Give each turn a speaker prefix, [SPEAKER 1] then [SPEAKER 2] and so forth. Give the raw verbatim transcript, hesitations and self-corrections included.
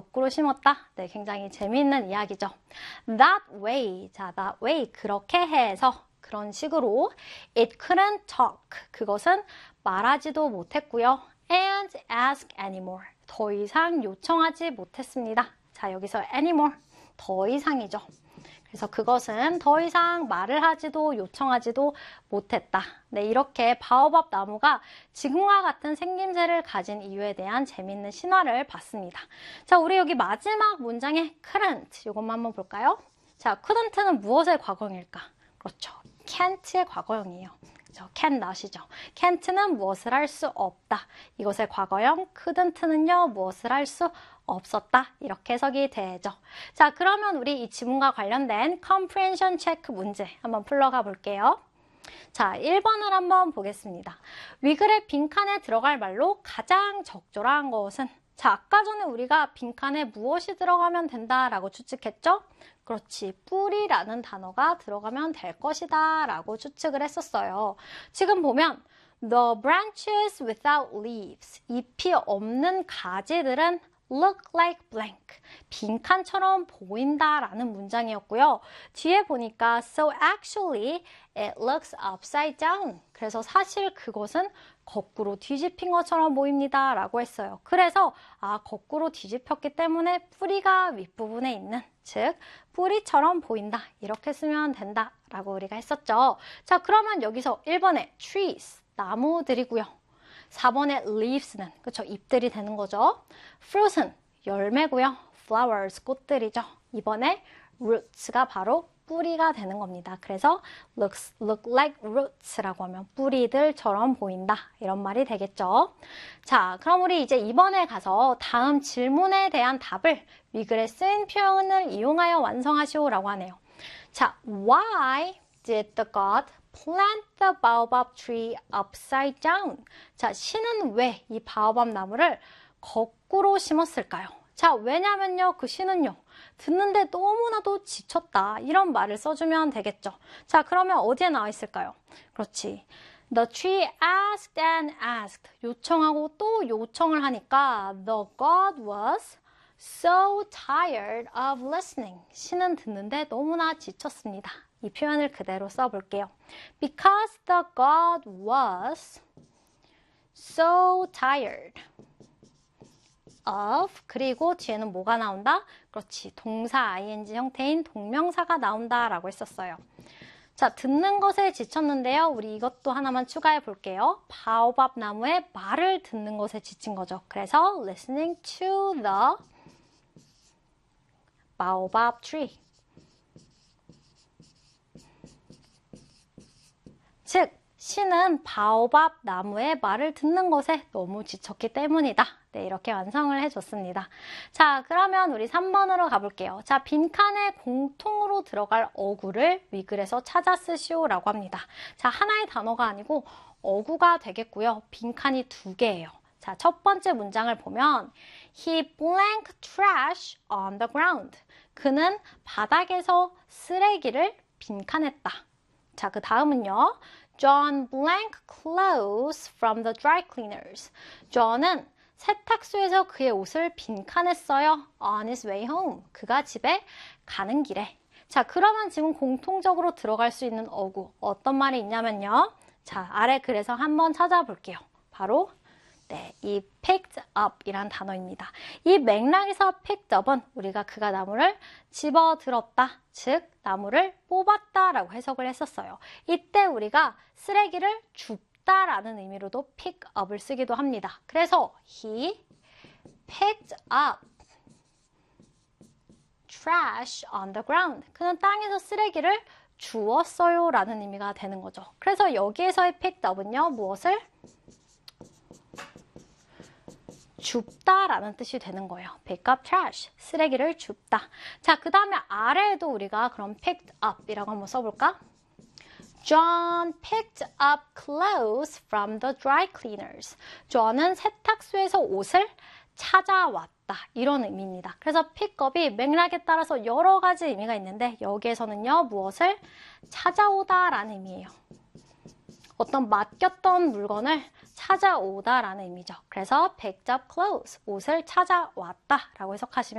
[SPEAKER 1] 거꾸로 심었다. 네, 굉장히 재미있는 이야기죠. That way. 자, that way. 그렇게 해서 그런 식으로 it couldn't talk. 그것은 말하지도 못했고요. and ask anymore. 더 이상 요청하지 못했습니다. 자, 여기서 anymore. 더 이상이죠. 그래서 그것은 더 이상 말을 하지도 요청하지도 못했다. 네, 이렇게 바오밥 나무가 지금과 같은 생김새를 가진 이유에 대한 재미있는 신화를 봤습니다. 자, 우리 여기 마지막 문장에 couldn't, 이것만 한번 볼까요? 자, couldn't는 무엇의 과거형일까? 그렇죠. can't의 과거형이에요. 그렇죠. can not이죠. can't는 무엇을 할 수 없다. 이것의 과거형 couldn't는요, 무엇을 할 수 없었다. 이렇게 해석이 되죠. 자, 그러면 우리 이 지문과 관련된 comprehension check 문제 한번 풀러가 볼게요. 자, 일 번을 한번 보겠습니다. 위글의 빈칸에 들어갈 말로 가장 적절한 것은? 자, 아까 전에 우리가 빈칸에 무엇이 들어가면 된다라고 추측했죠? 그렇지, 뿌리라는 단어가 들어가면 될 것이다 라고 추측을 했었어요. 지금 보면 The branches without leaves, 잎이 없는 가지들은 look like blank, 빈칸처럼 보인다라는 문장이었고요. 뒤에 보니까 so actually it looks upside down, 그래서 사실 그것은 거꾸로 뒤집힌 것처럼 보입니다 라고 했어요. 그래서 아, 거꾸로 뒤집혔기 때문에 뿌리가 윗부분에 있는, 즉 뿌리처럼 보인다, 이렇게 쓰면 된다 라고 우리가 했었죠. 자, 그러면 여기서 일 번에 trees, 나무들이고요. 사 번에 leaves는, 그쵸, 잎들이 되는 거죠. fruit은 열매고요. flowers, 꽃들이죠. 이 번에 roots가 바로 뿌리가 되는 겁니다. 그래서 looks, look like roots라고 하면 뿌리들처럼 보인다, 이런 말이 되겠죠. 자, 그럼 우리 이제 이 번에 가서 다음 질문에 대한 답을 위글에 쓰인 표현을 이용하여 완성하시오라고 하네요. 자, why did the god plant the baobab tree upside down? 자, 신은 왜 이 바오밥 나무를 거꾸로 심었을까요? 자, 왜냐면요, 그 신은요, 듣는데 너무나도 지쳤다, 이런 말을 써주면 되겠죠. 자, 그러면 어디에 나와 있을까요? 그렇지. The tree asked and asked. 요청하고 또 요청을 하니까 the god was so tired of listening. 신은 듣는데 너무나 지쳤습니다. 이 표현을 그대로 써볼게요. Because the god was so tired of, 그리고 뒤에는 뭐가 나온다? 그렇지, 동사 ing 형태인 동명사가 나온다라고 했었어요. 자, 듣는 것에 지쳤는데요. 우리 이것도 하나만 추가해 볼게요. 바오밥 나무의 말을 듣는 것에 지친 거죠. 그래서 listening to the baobab tree. 즉, 신은 바오밥 나무의 말을 듣는 것에 너무 지쳤기 때문이다. 네, 이렇게 완성을 해줬습니다. 자, 그러면 우리 삼 번으로 가볼게요. 자, 빈칸에 공통으로 들어갈 어구를 위글에서 찾아 쓰시오라고 합니다. 자, 하나의 단어가 아니고 어구가 되겠고요. 빈칸이 두 개예요. 자, 첫 번째 문장을 보면 He blanked trash on the ground. 그는 바닥에서 쓰레기를 빈칸했다. 자, 그 다음은요. John blanked clothes from the dry cleaners. John은 세탁소에서 그의 옷을 빈칸했어요. On his way home. 그가 집에 가는 길에. 자, 그러면 지금 공통적으로 들어갈 수 있는 어구 어떤 말이 있냐면요. 자, 아래 글에서 한번 찾아볼게요. 바로 네, 이 picked up 이란 단어입니다. 이 맥락에서 picked up은 우리가 그가 나무를 집어들었다, 즉 나무를 뽑았다 라고 해석을 했었어요. 이때 우리가 쓰레기를 줍다라는 의미로도 pick up을 쓰기도 합니다. 그래서 he picked up trash on the ground. 그는 땅에서 쓰레기를 주웠어요 라는 의미가 되는 거죠. 그래서 여기에서의 picked up은요, 무엇을? 줍다라는 뜻이 되는 거예요. pick up trash, 쓰레기를 줍다. 자, 그 다음에 아래에도 우리가 그럼 picked up이라고 한번 써볼까? John picked up clothes from the dry cleaners. John은 세탁소에서 옷을 찾아왔다. 이런 의미입니다. 그래서 pick up이 맥락에 따라서 여러 가지 의미가 있는데 여기에서는요, 무엇을 찾아오다라는 의미예요. 어떤 맡겼던 물건을 찾아오다라는 의미죠. 그래서 picked up clothes, 옷을 찾아왔다 라고 해석하시면